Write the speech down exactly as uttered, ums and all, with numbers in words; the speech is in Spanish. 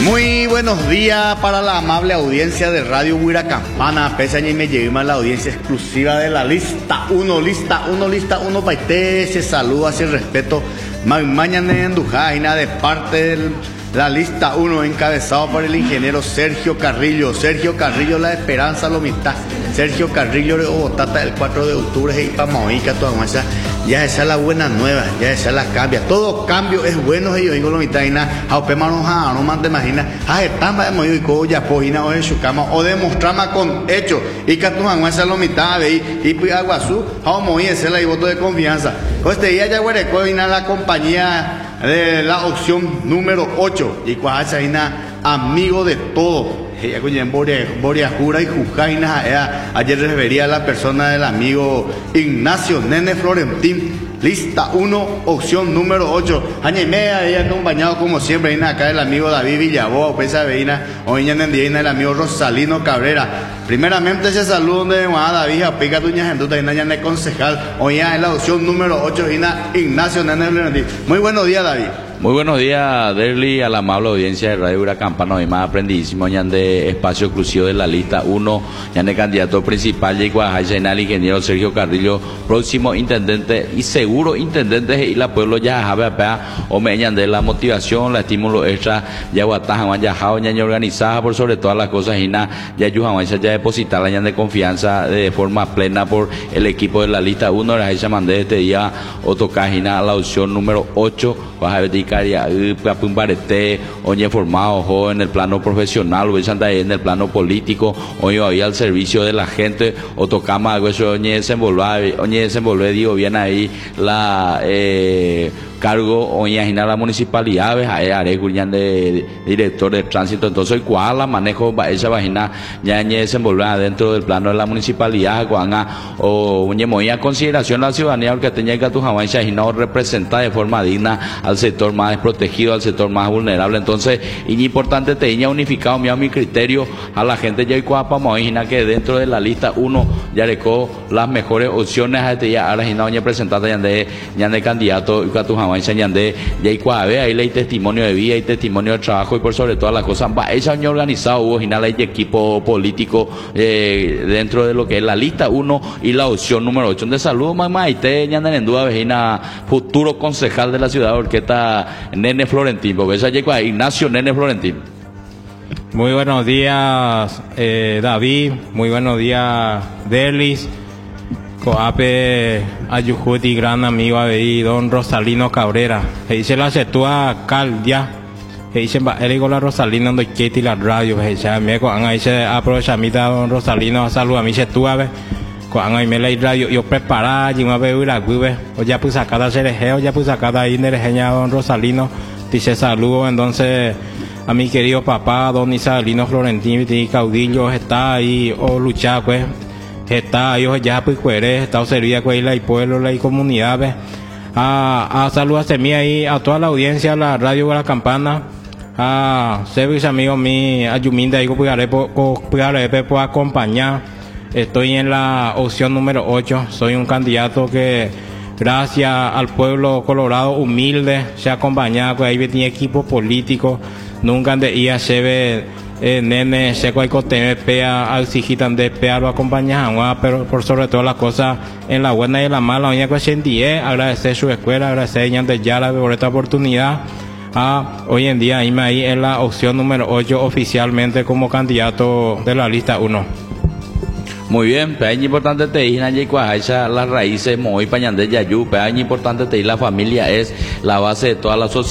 Muy buenos días para la amable audiencia de Radio Huiracampana. Pese a que me llegué a la audiencia exclusiva de la lista uno, lista uno, lista uno, paité, se saluda hacia el respeto. Mañana en Dujaina de parte de la lista uno, encabezado por el ingeniero Sergio Carrillo. Sergio Carrillo, la esperanza lo mitad. Sergio Carrillo de Obotata el cuatro de octubre y Pamaoica, toda masa. Ya esa es la buena nueva, ya esa es la cambia. Todo cambio es bueno, y yo digo lo mitad y nada. A opemano ja, no mande imagina. A etamba de moyo y co ya pojina o en su cama o demostrama con hecho. Y que tu esa lo mitad ve y pues aguazú, a moí ese la y voto de confianza. Este día ya huereco y la compañía de la opción número ocho y cuacha y amigo de todo. Boria Jura y Jujaina. Ayer refería a la persona del amigo Ignacio Nene Florentín. Lista uno, opción número ocho. Año y media ahí acompañado como siempre. Viene acá el amigo David Villaboa, Pesa Veina. Hoy en el amigo Rosalino Cabrera. Primeramente ese saludo de David Apica Tuña Genduta y Naña concejal. Hoy en la opción número ocho. Ignacio Nene Florentín. Muy buenos días, David. Muy buenos días, Derly, a la amable audiencia de Radio Huiracampana. Hoy más aprendidísimo ya de espacio exclusivo de la lista uno, ya de candidato principal de Guajaya, el ingeniero Sergio Carrillo, próximo intendente y seguro intendente y la pueblo ya sabe o me de la motivación, la estímulo extra, ya guataja, ya jao, ya organizada por sobre todas las cosas y nada, ya yujaman ya depositar ya de confianza de forma plena por el equipo de la lista uno, la hecha mandé este día otro cajina a la opción número ocho, Guajaya Pumbarete, hoy formado jo, en el plano profesional, hoy en el plano político, hoy había al servicio de la gente, o tocama algo eso, hoy desenvolver, hoy desenvolver, digo bien ahí la eh, cargo hoy a la municipalidad, haré de director de tránsito, entonces cuál la manejo esa vagina ya desenvolver dentro del plano de la municipalidad, cuando o muy a consideración la ciudadanía porque tenía que tu jamás y no representa de forma digna al sector más desprotegido, al sector más vulnerable. Entonces y importante te iña unificado mi a mi criterio a la gente ya y cuapa imagina que dentro de la lista uno ya recó las mejores opciones a este ya ahora no presentada ya de ya de candidato y tu jamás de y cuave ahí hay testimonio de vida y testimonio de trabajo y por sobre todas las cosas va ese año organizado hubo final hay equipo político eh, dentro de lo que es la lista uno y la opción número ocho de saludo mamá y te ya en duda vecina futuro concejal de la ciudad Orqueta Nene Florentín porque esa llegó a Ignacio Nene Florentín. Muy buenos días eh, David, muy buenos días Derlis, Coape Ayujuti, gran amigo ahí, don Rosalino Cabrera. Se dice la setúa cal ya. Se dice él con la Rosalino donde quiere la radio. Se dice me con ahí se aprovecha mi don Rosalino saluda a mi setúa ve. Con ahí me la radio yo prepara y me veo la gube. O ya pues sacada cerejeo, ya pues sacada ahí nerejeña don Rosalino. Dice saludo entonces a mi querido papá don Isalino Florentín y caudillo está ahí o luchar pues. Está ellos ya pues cuere está servida con la y pueblo la y comunidad ve a a saludos a mí ahí a toda la audiencia la radio de la campana a servicios amigos mi a Yuminda ahí pugaré pugaré por acompañar. Estoy en la opción número ocho, soy un candidato que gracias al pueblo colorado humilde se acompaña con ahí tiene equipo político nunca de I A C B Eh, nene seco hay cote pea al sijitan de pea lo acompañan pero por sobre todas las cosas en la buena y en la mala oña que sentí agradecer su escuela agradecer de ya la por esta oportunidad a hoy en día ahí me ahí en la opción número ocho oficialmente como candidato de la lista uno. Muy bien, pero es importante te dije las raíces muy pañandé yayú, pero es importante te la familia es la base de toda la sociedad.